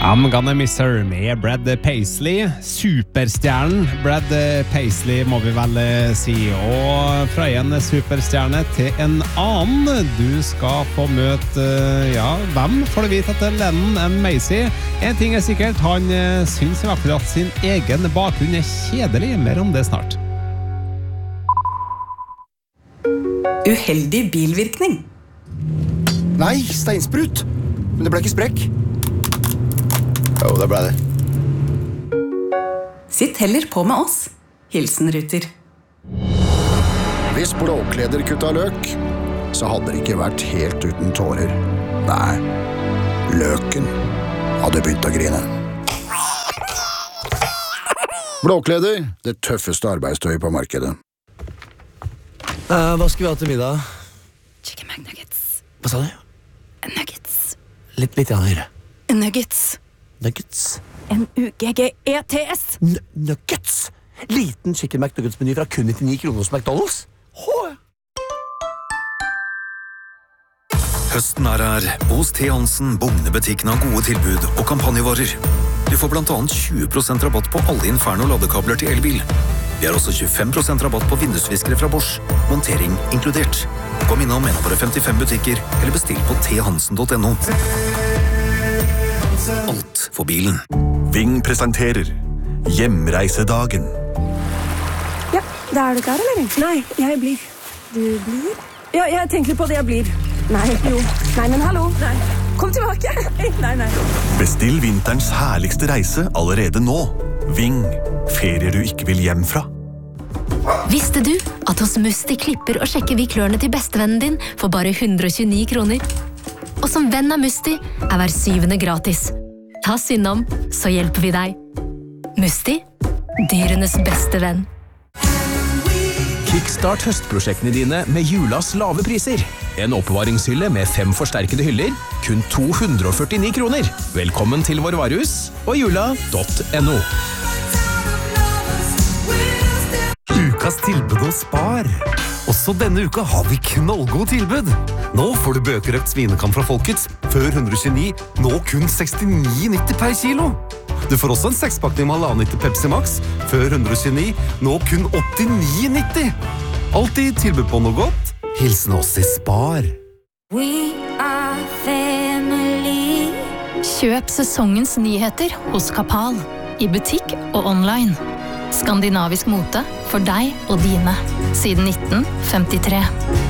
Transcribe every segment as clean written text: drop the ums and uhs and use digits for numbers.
I'm Gonna Miss Her med Brad Paisley, superstjernen Brad Paisley må vi vel si, og fra en superstjerne til en annen. Du skal få møte, hvem får du vite etter Lennon and Macy? En ting sikkert, han synes i hvert fall at sin egen bakgrunn kjedelig, mer om det snart. Uheldig bilvirkning. Nei, steinsprut, men det ble ikke sprekk. Jo, det ble det. Sitt heller på med oss. Hilsen Ruter. Hvis Blåkleder kutta løk, så hadde det ikke vært helt uten tårer. Nei, løken hadde begynt å grine. Blåkleder, det tøffeste arbeidstøy på markedet. Hva skal vi ha til middag? Chicken McNuggets. Hva sa du? Nuggets. Litt høyere. Nuggets. Nuggets. N-U-G-G-E-T-S. Nuggets! Liten chicken McNuggets-meny fra kun 99 kroner hos McDonald's. Høsten her. Hos T. Hansen bugner butikken av gode tilbud og kampanjevarer. Du får blant annet 20% rabatt på alle Inferno ladekabler til elbil. Vi har også 25% rabatt på vindusviskere fra Bosch. Montering inkludert. Kom innom en av våre 55 butikker, eller bestill på thansen.no. Alt for bilen. Ving presenterer Hjemreisedagen. Ja, da du klar, eller? Nei, jeg blir. Du blir? Ja, jeg tenker på det jeg blir. Nei, jo. Nei, men hallo. Nei. Kom tilbake. Nei. Bestill vinterens herligste reise allerede nå. Ving. Ferier du ikke vil hjem fra. Visste du at hos Musti klipper og sjekker vi klørne til bestevennen din for bare 129 kroner? Og som venn av Musti hver 7. gratis. Ta Synnom, så hjelper vi deg. Musti, dyrenes beste venn. Kickstart høstprosjektene dine med julas lave priser. En oppbevaringshylle med 5 forsterkede hyller, kun 249 kroner. Velkommen til vår varehus og jula.no. Ukas tilbud hos Spar. Også denne uka har vi knallgod tilbud. Nå får du bøkerøkt svinekam fra Folkets, før 129, nå kun 69,90 per kilo. Du får også en 6-pakning med 1,5 Pepsi Max, før 129, nå kun 89,90. Alltid tilbud på noe godt. Hilsen oss i Spar. We are family. Kjøp sesongens nyheter hos Kapal. I butikk og online. Skandinavisk mote for deg og dine. Siden 1953.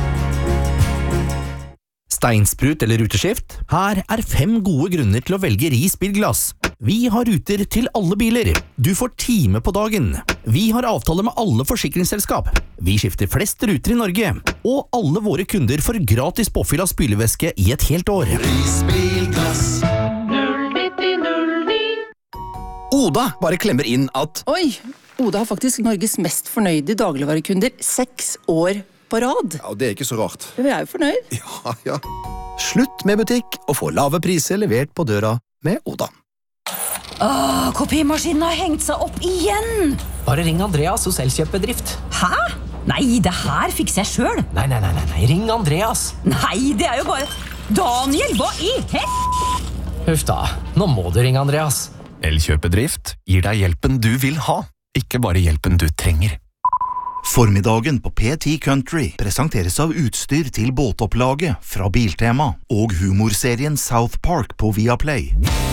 Steinsprut eller ruteskift? Her 5 gode grunner til å velge Ris bilglass. Vi har ruter til alle biler. Du får time på dagen. Vi har avtale med alle forsikringsselskap. Vi skifter flest ruter i Norge. Og alle våre kunder får gratis påfyll av spylevæske i et helt år. Ris bilglass. 09009. Oda bare klemmer inn at Oi, Oda har faktisk Norges mest fornøyde dagligvarekunder 6 år på rad. Ja, det ikke så rart. Vi jo fornøyd. Ja. slutt med butikk og få lave priser levert på døra med Oda. Kopimaskinen har hengt seg opp igjen! Bare ring Andreas hos Elkjøpbedrift. Hæ? Nei, det her fikser jeg selv. Nei, ring Andreas. Nei, det jo bare... Daniel, hva i Huff da, nå må du ringe Andreas. Elkjøpedrift gir deg hjelpen du vil ha, ikke bare hjelpen du trenger. Formiddagen på P10 Country presenteres av utstyr til båtopplaget fra Biltema og humorserien South Park på Viaplay.